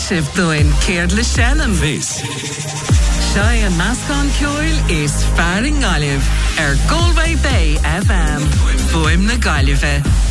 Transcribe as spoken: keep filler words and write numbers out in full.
Sib doin Céard le Shannon. This. Shai an Nascon Ceoil is Faring Olive, er Galway Bay F M. Boim na Galive.